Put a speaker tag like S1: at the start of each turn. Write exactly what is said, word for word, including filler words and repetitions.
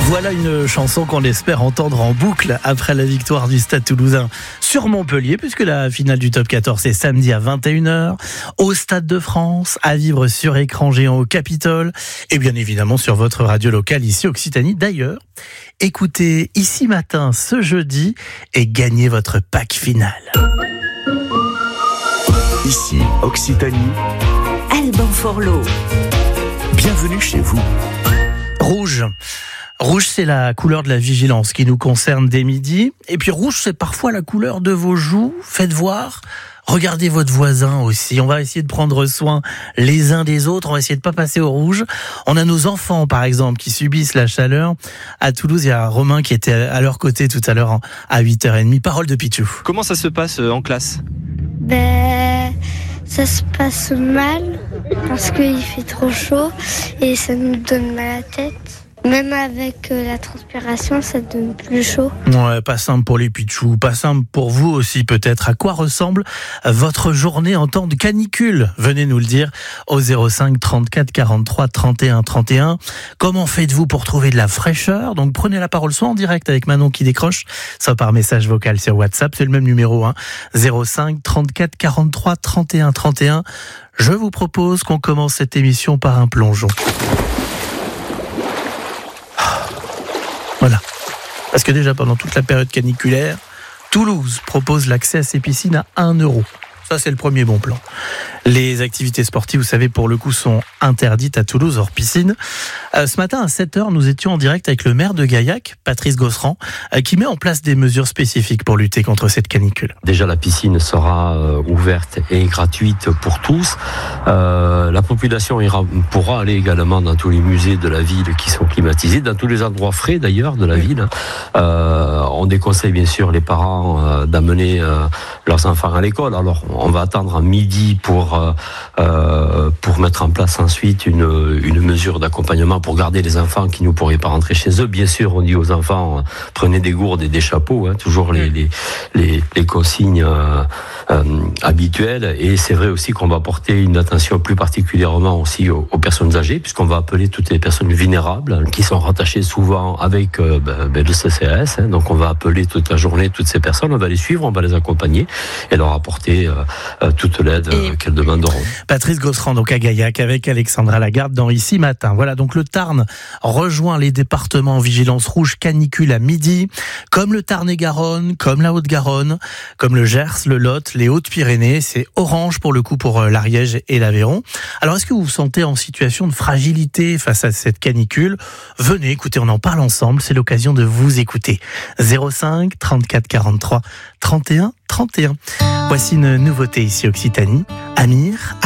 S1: Voilà une chanson qu'on espère entendre en boucle après la victoire du Stade Toulousain sur Montpellier, puisque la finale du top quatorze c'est samedi à vingt et une heures au Stade de France, à vivre sur écran géant au Capitole et bien évidemment sur votre radio locale ici Occitanie. D'ailleurs, écoutez Ici Matin ce jeudi et gagnez votre pack final.
S2: Ici Occitanie,
S3: Alban Forlot.
S2: Bienvenue chez vous.
S1: Rouge. Rouge, c'est la couleur de la vigilance qui nous concerne dès midi. Et puis rouge, c'est parfois la couleur de vos joues. Faites voir. Regardez votre voisin aussi. On va essayer de prendre soin les uns des autres. On va essayer de pas passer au rouge. On a nos enfants, par exemple, qui subissent la chaleur. À Toulouse, il y a Romain qui était à leur côté tout à l'heure à huit heures trente. Parole de Pichou.
S4: Comment ça se passe en classe ?
S5: Ben, ça se passe mal parce qu'il fait trop chaud et ça nous donne mal à la tête. Même avec euh, la transpiration, ça donne plus chaud.
S1: Ouais, pas simple pour les Pichous, pas simple pour vous aussi peut-être. À quoi ressemble votre journée en temps de canicule ? Venez nous le dire au zéro cinq trente-quatre quarante-trois trente et un trente et un. Comment faites-vous pour trouver de la fraîcheur ? Donc prenez la parole soit en direct avec Manon qui décroche, soit par message vocal sur WhatsApp. C'est le même numéro, hein, zéro cinq trente-quatre quarante-trois trente et un trente et un. Je vous propose qu'on commence cette émission par un plongeon. Voilà. Parce que déjà, pendant toute la période caniculaire, Toulouse propose l'accès à ses piscines à un euro. Ça, c'est le premier bon plan. Les activités sportives, vous savez, pour le coup, sont interdites à Toulouse, hors piscine. Euh, ce matin, à sept heures, nous étions en direct avec le maire de Gaillac, Patrice Gosserand, euh, qui met en place des mesures spécifiques pour lutter contre cette canicule.
S6: Déjà, la piscine sera euh, ouverte et gratuite pour tous. Euh, la population ira, pourra aller également dans tous les musées de la ville qui sont climatisés, dans tous les endroits frais d'ailleurs de la oui. ville. Euh, on déconseille bien sûr les parents euh, d'amener euh, leurs enfants à l'école. Alors, on va attendre à midi pour euh, euh, pour mettre en place ensuite une une mesure d'accompagnement pour garder les enfants qui ne pourraient pas rentrer chez eux. Bien sûr, on dit aux enfants euh, prenez des gourdes et des chapeaux, hein, toujours les les les, les consignes euh, euh, habituelles. Et c'est vrai aussi qu'on va porter une attention plus particulièrement aussi aux, aux personnes âgées, puisqu'on va appeler toutes les personnes vulnérables hein, qui sont rattachées souvent avec euh, ben, ben, le C C A S. Hein, donc on va appeler toute la journée toutes ces personnes, on va les suivre, on va les accompagner et leur apporter euh, Euh, toute l'aide euh, qu'elles demanderont.
S1: Patrice Gosserand, donc à Gaillac, avec Alexandra Lagarde dans Ici Matin. Voilà, donc le Tarn rejoint les départements en vigilance rouge canicule à midi, comme le Tarn-et-Garonne, comme la Haute-Garonne, comme le Gers, le Lot, les Hautes-Pyrénées. C'est orange pour le coup pour euh, l'Ariège et l'Aveyron. Alors, est-ce que vous vous sentez en situation de fragilité face à cette canicule ? Venez, écoutez, on en parle ensemble. C'est l'occasion de vous écouter. zéro cinq trente-quatre quarante-trois trente et un trente et un. Voici une nouveauté ici Occitanie. Amir